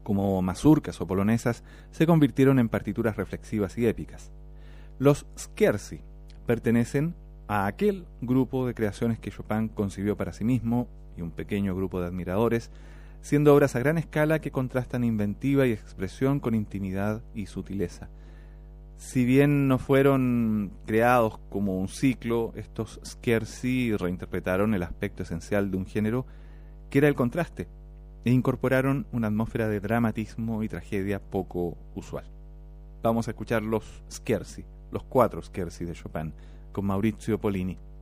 como mazurcas o polonesas, se convirtieron en partituras reflexivas y épicas. Los scherzi pertenecen a aquel grupo de creaciones que Chopin concibió para sí mismo y un pequeño grupo de admiradores, siendo obras a gran escala que contrastan inventiva y expresión con intimidad y sutileza. Si bien no fueron creados como un ciclo, estos scherzi reinterpretaron el aspecto esencial de un género que era el contraste, e incorporaron una atmósfera de dramatismo y tragedia poco usual. Vamos a escuchar los scherzi, los 4 scherzi de Chopin, con Maurizio Pollini.